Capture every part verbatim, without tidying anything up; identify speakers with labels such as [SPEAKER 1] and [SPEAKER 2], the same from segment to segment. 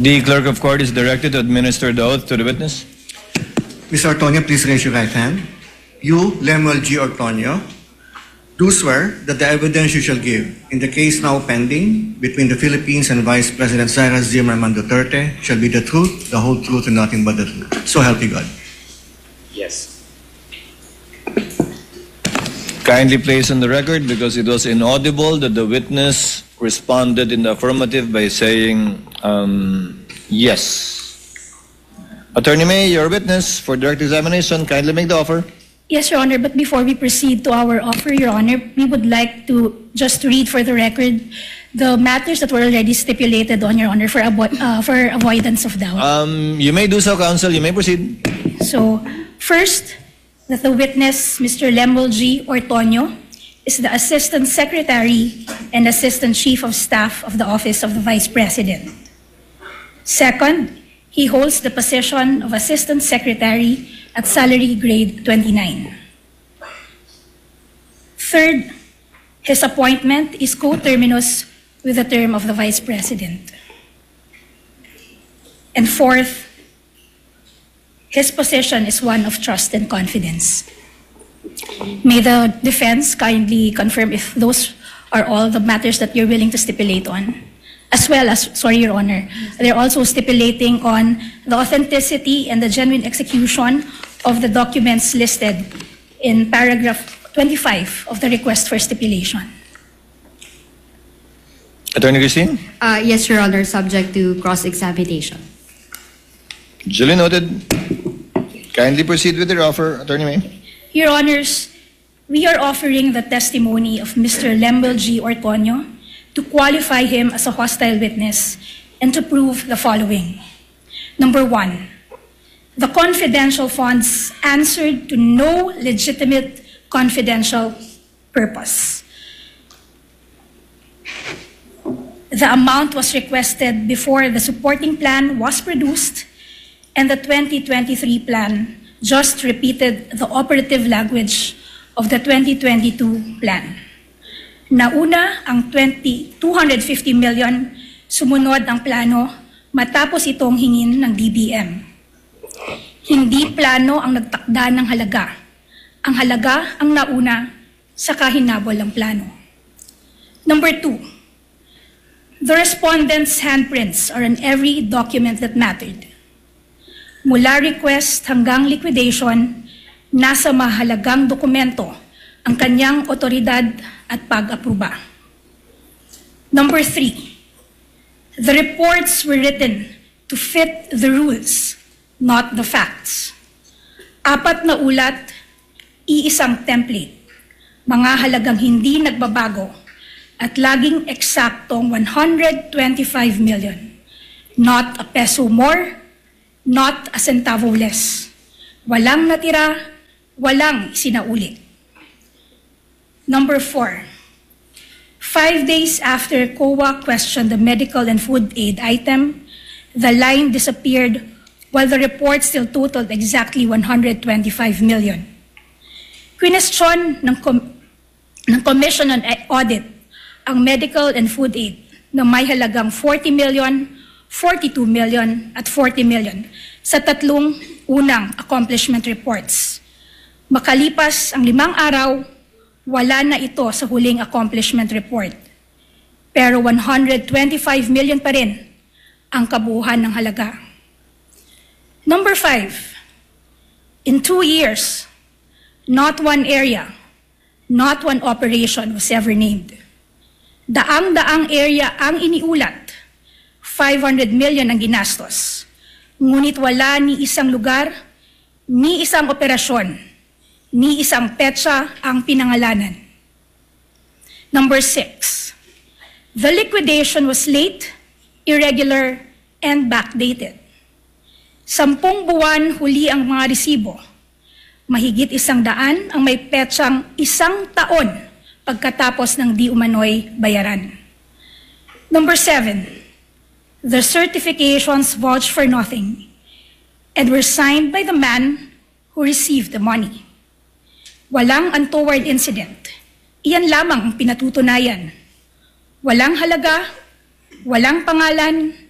[SPEAKER 1] The clerk of court is directed to administer the oath to the witness.
[SPEAKER 2] Mister Ortonio, please raise your right hand. You, Lemuel G. Ortonio, do swear that the evidence you shall give in the case now pending between the Philippines and Vice President Sara Zimmerman Duterte shall be the truth, the whole truth, and nothing but the truth. So help you God.
[SPEAKER 3] Yes.
[SPEAKER 1] Kindly place on the record, because it was inaudible, that the witness responded in the affirmative by saying um, yes. Attorney May, your witness for direct examination, kindly make the offer.
[SPEAKER 4] Yes, Your Honor, but before we proceed to our offer, Your Honor, we would like to just read for the record the matters that were already stipulated on, Your Honor, for, avo uh, for avoidance of doubt.
[SPEAKER 1] Um, you may do so, counsel. You may proceed.
[SPEAKER 4] So, first, that the witness, Mister Lemuel G. Ortonio, is the Assistant Secretary and Assistant Chief of Staff of the Office of the Vice President. Second, he holds the position of Assistant Secretary at salary grade twenty-nine. Third, his appointment is coterminous with the term of the Vice President. And fourth, his position is one of trust and confidence. May the defense kindly confirm if those are all the matters that you're willing to stipulate on. As well as, sorry, Your Honor, they're also stipulating on the authenticity and the genuine execution of the documents listed in paragraph twenty-five of the request for stipulation.
[SPEAKER 1] Attorney Christine?
[SPEAKER 5] Uh, yes, Your Honor, subject to cross-examination.
[SPEAKER 1] Duly noted. Kindly proceed with your offer, Attorney May.
[SPEAKER 4] Your Honors, we are offering the testimony of Mister Lemuel G. Ortonio to qualify him as a hostile witness and to prove the following. Number one, the confidential funds answered to no legitimate confidential purpose. The amount was requested before the supporting plan was produced, and the twenty twenty-three plan just repeated the operative language of the twenty twenty-two plan. Nauna ang two hundred fifty million, sumunod ang plano matapos itong hingin ng D B M. Hindi plano ang nagtakda ng halaga. Ang halaga ang nauna sa kahinabol ng plano. Number two, the respondent's handprints are on every document that mattered. Mula request hanggang liquidation, nasa mahalagang dokumento ang kanyang otoridad at pag-aproba. Number three, the reports were written to fit the rules, not the facts. Apat na ulat, iisang template, mga halagang hindi nagbabago at laging eksaktong one hundred twenty-five million, not a peso more, not a centavo less. Walang natira, walang sinaulit. Number four, five days after C O A questioned the medical and food aid item, the line disappeared while the report still totaled exactly one hundred twenty-five million. Question ng, com ng Commission on Audit ang medical and food aid na may halagang forty million, forty-two million at forty million sa tatlong unang accomplishment reports. Makalipas ang limang araw, wala na ito sa huling accomplishment report. Pero one hundred twenty-five million pa rin ang kabuuan ng halaga. Number five, in two years, not one area, not one operation was ever named. Daang-daang area ang iniulat, five hundred million ang ginastos. Ngunit wala ni isang lugar, ni isang operasyon, ni isang petsa ang pinangalanan. Number six, the liquidation was late, irregular, and backdated. Sampung buwan huli ang mga resibo. Mahigit isang daan ang may petsang isang taon pagkatapos ng di umano'y bayaran. Number seven, the certifications vouched for nothing and were signed by the man who received the money. Walang untoward incident. Iyan lamang ang pinatutunayan. Walang halaga, walang pangalan,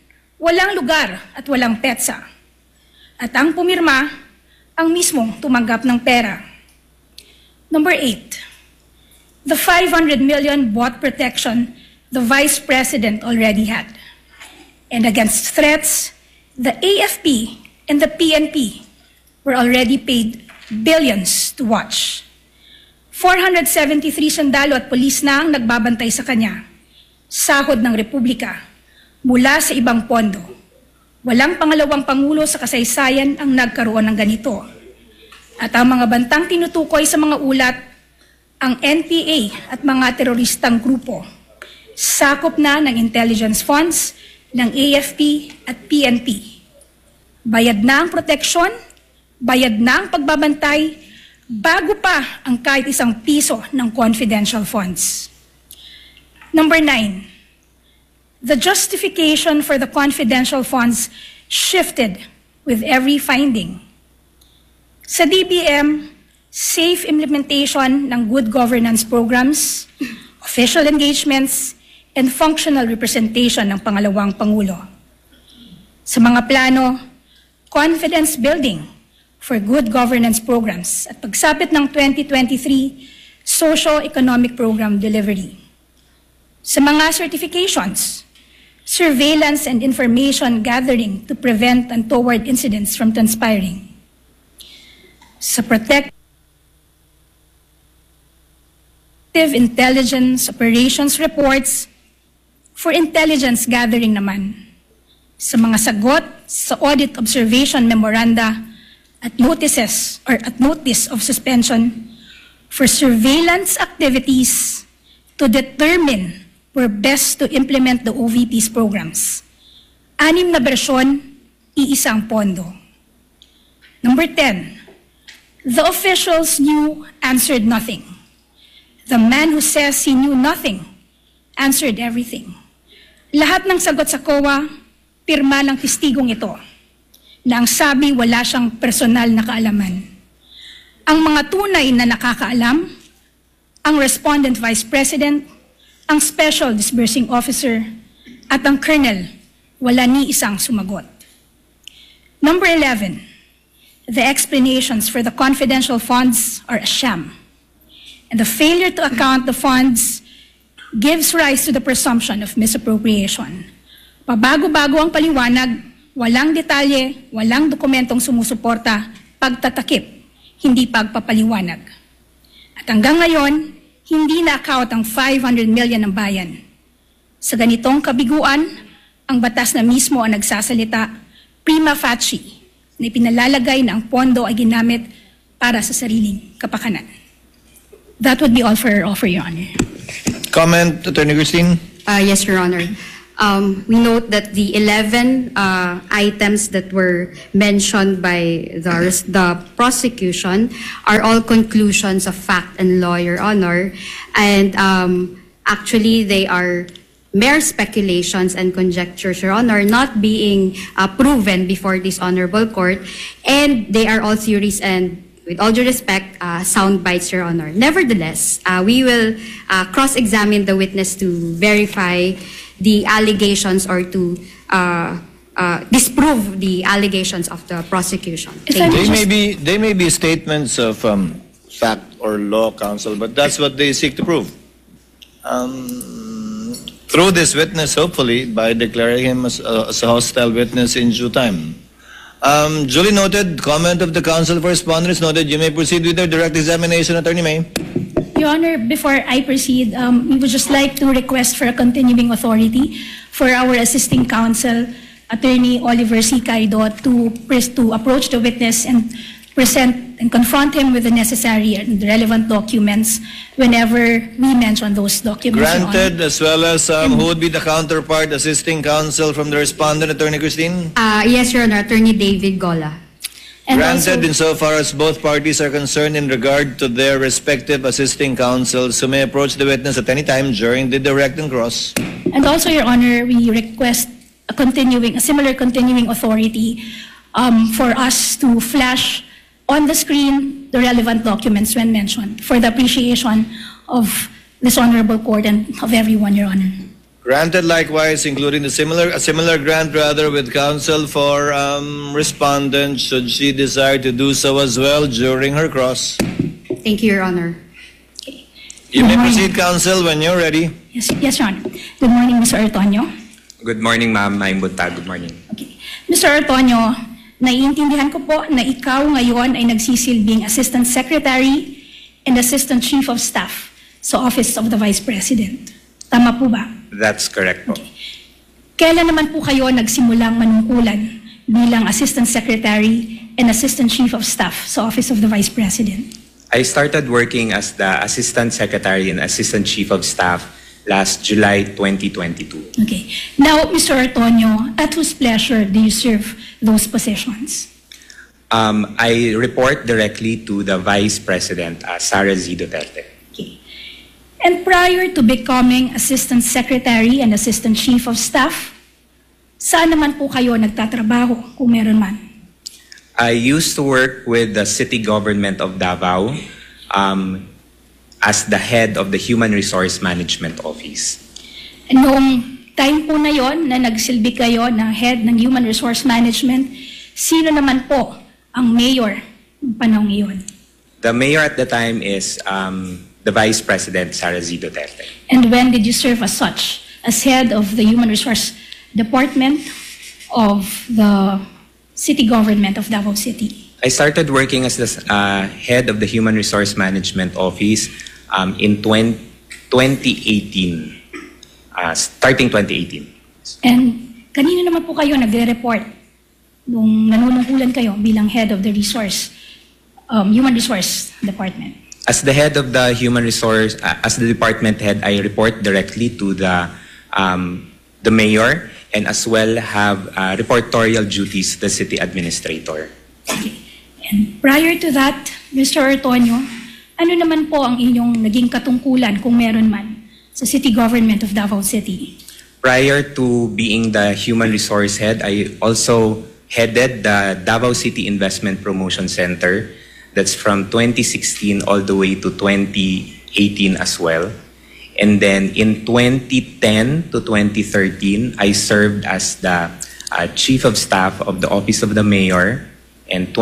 [SPEAKER 4] walang lugar at walang petsa. At ang pumirma, ang mismong tumanggap ng pera. Number eight, the five hundred million bought protection the Vice President already had. And against threats, the A F P and the P N P were already paid billions to watch. four hundred seventy-three sundalo at pulis na ang nagbabantay sa kanya. Sahod ng Republika mula sa ibang pondo. Walang pangalawang pangulo sa kasaysayan ang nagkaroon ng ganito. At ang mga bantang tinutukoy sa mga ulat, ang N P A at mga teroristang grupo. Sakop na ng intelligence funds ng A F P at P N P. Bayad na ang proteksyon, bayad na ang pagbabantay, bago pa ang kahit isang piso ng confidential funds. Number nine, the justification for the confidential funds shifted with every finding. Sa D B M, safe implementation ng good governance programs, official engagements, and functional representation ng pangalawang Pangulo. Sa mga plano, confidence building for good governance programs at pagsapit ng twenty twenty-three socio-economic program delivery. Sa mga certifications, surveillance and information gathering to prevent untoward incidents from transpiring. Sa protective intelligence operations reports for intelligence gathering naman. Sa mga sagot sa audit observation memoranda at notices or at notice of suspension for surveillance activities to determine where best to implement the O V P's programs. Anim na bersyon, iisang pondo. Number ten, the officials knew, answered nothing. The man who says he knew nothing answered everything. Lahat ng sagot sa C O A, pirma ng testigong ito, na ang sabi wala siyang personal na kaalaman. Ang mga tunay na nakakaalam, ang respondent vice president, ang special disbursing officer, at ang colonel, wala ni isang sumagot. Number eleven, the explanations for the confidential funds are a sham. And the failure to account the funds gives rise to the presumption of misappropriation. Pabago-bago ang paliwanag, walang detalye, walang dokumentong sumusuporta, pagtatakip, hindi pagpapaliwanag. At hanggang ngayon, hindi na-account ang five hundred million ng bayan. Sa ganitong kabiguan, ang batas na mismo ang nagsasalita, prima facie, na ipinalalagay na ang pondo ay ginamit para sa sariling kapakanan. That would be all for, all for Your Honor.
[SPEAKER 1] Comment, Attorney Christine?
[SPEAKER 5] Uh, yes, Your Honor. Um, we note that the eleven uh, items that were mentioned by the, the prosecution are all conclusions of fact and law, Your Honor. And um, actually, they are mere speculations and conjectures, Your Honor, not being uh, proven before this honorable court. And they are all theories and, with all due respect, uh, sound bites, Your Honor. Nevertheless, uh, we will uh, cross-examine the witness to verify the allegations or to uh, uh, disprove the allegations of the prosecution.
[SPEAKER 4] If I
[SPEAKER 1] They
[SPEAKER 4] just-
[SPEAKER 1] may be they may be statements of um, fact or law, counsel, but that's what they seek to prove. Um, through this witness, hopefully, by declaring him as a, as a hostile witness in due time. Um, duly noted. Comment of the counsel for respondents noted. You may proceed with your direct examination, Attorney May.
[SPEAKER 4] Your Honor, before I proceed, um, we would just like to request for a continuing authority for our assisting counsel, Attorney Oliver C. Caido, to, pres- to approach the witness and present and confront him with the necessary and relevant documents whenever we mention those documents. Your Honor.
[SPEAKER 1] Granted, as well as um, who would be the counterpart assisting counsel from the respondent, Attorney Christine?
[SPEAKER 5] Uh, yes, Your Honor, Attorney David Gola.
[SPEAKER 4] And
[SPEAKER 1] Granted,
[SPEAKER 4] also-
[SPEAKER 1] insofar as both parties are concerned in regard to their respective assisting counsels who may approach the witness at any time during the direct and cross.
[SPEAKER 4] And also, Your Honor, we request a continuing, a similar continuing authority um, for us to flash on the screen the relevant documents when mentioned for the appreciation of this honorable court and of everyone, Your Honor.
[SPEAKER 1] Granted likewise, including the similar, a similar grant rather with counsel for um, respondent should she desire to do so as well during her cross.
[SPEAKER 5] Thank you, Your Honor.
[SPEAKER 1] You may
[SPEAKER 4] Good morning.
[SPEAKER 1] proceed, counsel, when you're ready.
[SPEAKER 4] Yes, yes, Your Honor. Good morning, Mister Artonio.
[SPEAKER 3] Good morning, ma'am. I'm Buntag. Good morning.
[SPEAKER 4] Okay. Mister Artonio, naiintindihan ko po na ikaw ngayon ay nagsisilbing Assistant Secretary and Assistant Chief of Staff sa Office of the Vice President. Tama po ba?
[SPEAKER 3] That's correct po.
[SPEAKER 4] Kailan naman po kayo nagsimulang manungkulan bilang Assistant Secretary and Assistant Chief of Staff sa Office of the Vice President?
[SPEAKER 3] I started working as the Assistant Secretary and Assistant Chief of Staff last July twenty twenty-two.
[SPEAKER 4] Okay. Now, Mister Artonio, at whose pleasure do you serve those positions?
[SPEAKER 3] Um, I report directly to the Vice President, uh, Sara Z. Duterte.
[SPEAKER 4] Okay. And prior to becoming Assistant Secretary and Assistant Chief of Staff, saan naman po kayo nagtatrabaho kung meron man?
[SPEAKER 3] I used to work with the City Government of Davao um, as the head of the Human Resource Management Office.
[SPEAKER 4] Noong time po na yon na nagsilbi kayo ng head ng Human Resource Management, sino naman po ang mayor ng panahon iyon?
[SPEAKER 3] The mayor at the time is um, the Vice President, Sara Z. Duterte.
[SPEAKER 4] And when did you serve as such? As head of the Human Resource Department of the City Government of Davao City?
[SPEAKER 3] I started working as the uh, head of the Human Resource Management Office um, in twenty eighteen, uh, starting twenty eighteen.
[SPEAKER 4] And kanino naman po kayo nagre-report nung nanunungkulan kayo bilang head of the resource, um, Human Resource Department?
[SPEAKER 3] As the head of the Human Resource, uh, as the department head, I report directly to the um, the mayor and as well have uh, reportorial duties to the city administrator.
[SPEAKER 4] Okay. And prior to that, Mister Artonio, ano naman po ang inyong naging katungkulan kung meron man sa City Government of Davao City?
[SPEAKER 3] Prior to being the human resource head, I also headed the Davao City Investment Promotion Center. That's from twenty sixteen all the way to twenty eighteen as well. And then in twenty ten to twenty thirteen, I served as the uh, Chief of Staff of the Office of the Mayor. And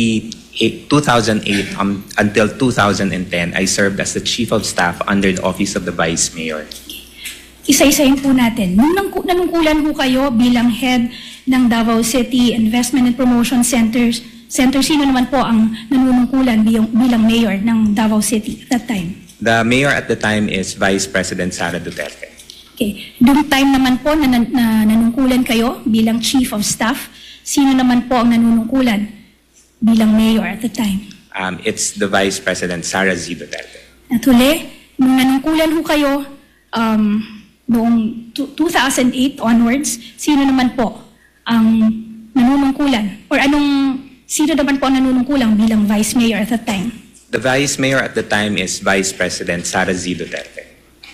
[SPEAKER 3] two thousand eight um, until two thousand ten, I served as the Chief of Staff under the Office of the Vice Mayor.
[SPEAKER 4] Isa-isahin po natin. Nung nang- nanungkulan po kayo bilang head ng Davao City Investment and Promotion Centers, Center, sino naman po ang nanunungkulan bilang, bilang mayor ng Davao City at that time?
[SPEAKER 3] The mayor at the time is Vice President Sara Duterte.
[SPEAKER 4] Okay. Noong time naman po na, na, na nanungkulan kayo bilang Chief of Staff, sino naman po ang nanunungkulan bilang mayor at the time?
[SPEAKER 3] Um, it's the Vice President Sara Z. Duterte.
[SPEAKER 4] At huli, nung nanungkulan ho kayo um, noong two thousand eight onwards, sino naman po ang nanunungkulan? Or anong, sino naman po ang nanunungkulan bilang Vice Mayor at that time?
[SPEAKER 3] The Vice Mayor at the time is Vice President Sara Z. Duterte.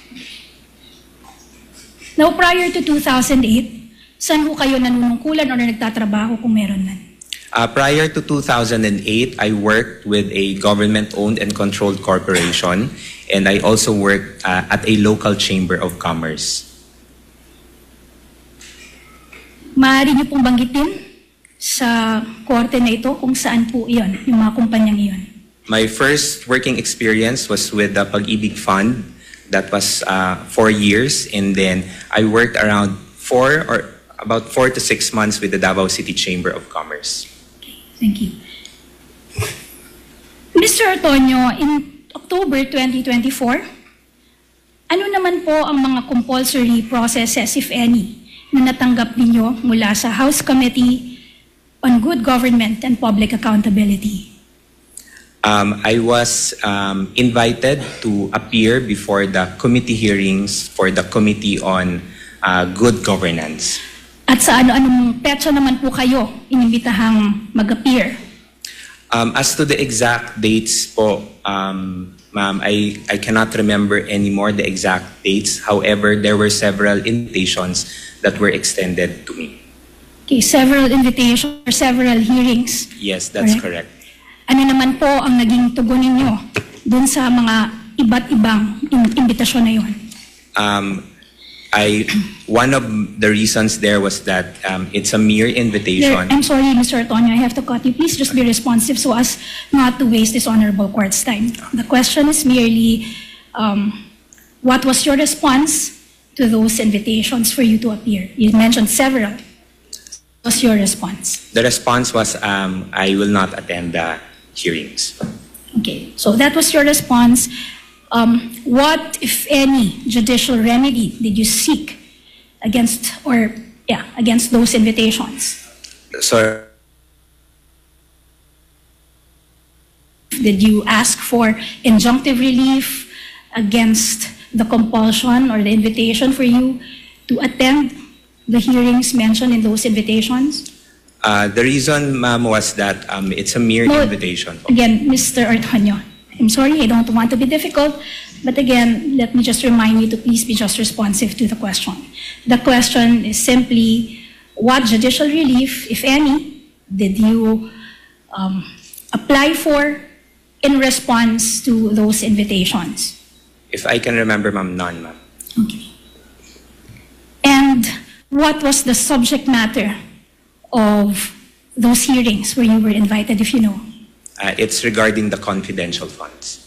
[SPEAKER 4] Now, prior to two thousand eight, saan ho kayo nanunungkulan o nagtatrabaho kung meron man?
[SPEAKER 3] Uh, prior to two thousand eight, I worked with a government-owned and controlled corporation, and I also worked uh, at a local chamber of commerce.
[SPEAKER 4] Maaari niyo pong banggitin sa korte na ito kung saan po iyon, yung mga kumpanyang iyon?
[SPEAKER 3] My first working experience was with the Pag-ibig Fund. That was uh, four years, and then I worked around four or about four to six months with the Davao City Chamber of Commerce.
[SPEAKER 4] Thank you. Mister Artonio, in October twenty twenty-four, ano naman po ang mga compulsory processes, if any, na natanggap ninyo mula sa House Committee on Good Government and Public Accountability?
[SPEAKER 3] Um, I was um, invited to appear before the committee hearings for the Committee on uh, Good Governance.
[SPEAKER 4] At sa ano-anong petsa naman po kayo inimbitahang mag-appear?
[SPEAKER 3] Um, as to the exact dates po, um, ma'am, I, I cannot remember anymore the exact dates. However, there were several invitations that were extended to me.
[SPEAKER 4] Okay, several invitations or several hearings.
[SPEAKER 3] Yes, that's
[SPEAKER 4] Correct.
[SPEAKER 3] correct.
[SPEAKER 4] Ano naman po ang naging tugon ninyo dun sa mga iba't ibang in- imbitasyon na yun?
[SPEAKER 3] Um, I one of the reasons there was that um, it's a mere
[SPEAKER 4] There-
[SPEAKER 3] invitation.
[SPEAKER 4] I'm sorry, Mister Antonio, I have to cut you. Please just be responsive so as not to waste this honorable court's time. The question is merely, um, what was your response to those invitations for you to appear? You mentioned several. What was your response?
[SPEAKER 3] The response was, um, I will not attend the hearings.
[SPEAKER 4] Okay, so that was your response. Um, what, if any, judicial remedy did you seek against, or yeah, against those invitations?
[SPEAKER 3] So
[SPEAKER 4] Did you ask for injunctive relief against the compulsion or the invitation for you to attend the hearings mentioned in those invitations?
[SPEAKER 3] uh, the reason, ma'am, was that um, it's a mere
[SPEAKER 4] No,
[SPEAKER 3] invitation.
[SPEAKER 4] Again, Mister Antonio, I'm sorry, I don't want to be difficult, but again, let me just remind you to please be just responsive to the question. The question is simply, what judicial relief, if any, did you um, apply for in response to those invitations?
[SPEAKER 3] If I can remember, ma'am, none, ma'am.
[SPEAKER 4] Okay. And what was the subject matter of those hearings where you were invited, if you know?
[SPEAKER 3] Uh, it's regarding the confidential funds.